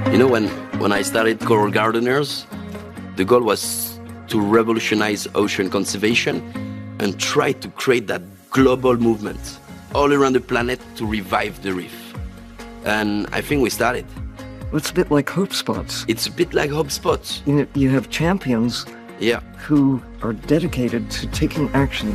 You know, when I started Coral Gardeners, the goal was to revolutionize ocean conservation and try to create that global movement all around the planet to revive the reef. And I think we started. It's a bit like Hope Spots. It's a bit like Hope Spots. You have champions who are dedicated to taking action.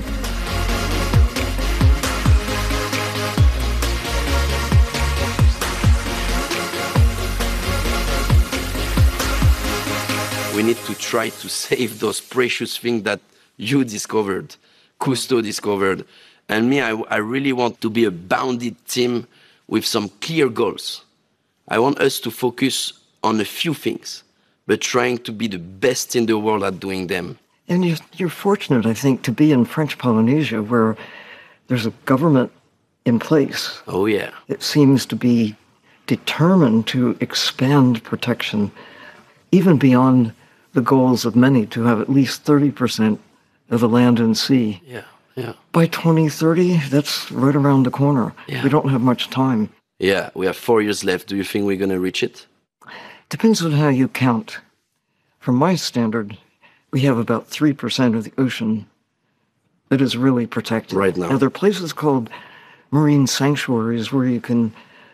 We need to try to save those precious things that you discovered, Cousteau discovered. And me, I really want to be a bounded team with some clear goals. I want us to focus on a few things, but trying to be the best in the world at doing them. And you're fortunate, I think, to be in French Polynesia, where there's a government in place. Oh, yeah. It seems to be determined to expand protection, even beyond the goals of many, to have at least 30% of the land and sea. Yeah. By 2030, that's right around the corner. Yeah. We don't have much time. Yeah, we have 4 years left. Do you think we're going to reach it? Depends on how you count. From my standard, we have about 3% of the ocean that is really protected. Right now. Now, there are places called marine sanctuaries where you can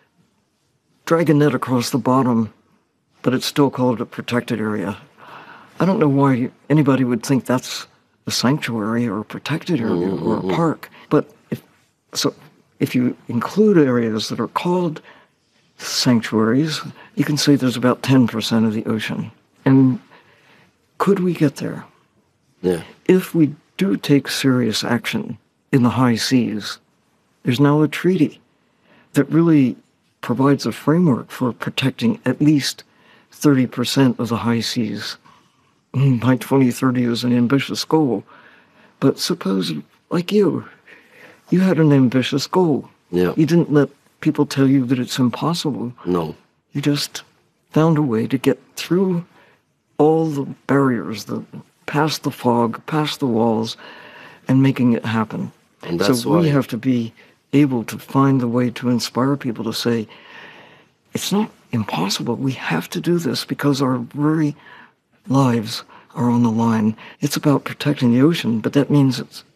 drag a net across the bottom, but it's still called a protected area. I don't know why anybody would think that's a sanctuary or a protected area or a park. But if you include areas that are called sanctuaries, you can say there's about 10% of the ocean. And could we get there? Yeah. If we do take serious action in the high seas, there's now a treaty that really provides a framework for protecting at least 30% of the high seas. By 2030 is an ambitious goal. But suppose, like you had an ambitious goal. Yeah. You didn't let people tell you that it's impossible. No. You just found a way to get through all the barriers, past the fog, past the walls, and making it happen. And that's so why we have to be able to find the way to inspire people to say, it's not impossible. We have to do this because our very lives are on the line. It's about protecting the ocean, but that means it's